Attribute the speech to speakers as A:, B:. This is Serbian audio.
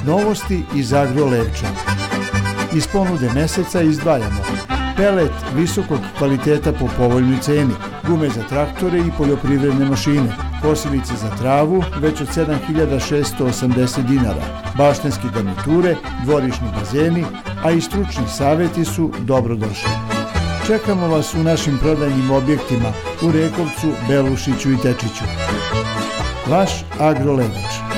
A: Novosti iz Agrolevča. Iz ponude meseca izdvajamo pelet visokog kvaliteta po povoljnoj ceni, gume za traktore i poljoprivredne mašine, kosilice za travu već od 7.680 dinara, baštenske garniture, dvorišni bazeni, a i stručni savjeti su dobrodošli. Čekamo vas u našim prodajnim objektima u Rekovcu, Belušiću i Tečiću. Vaš Agrolevač.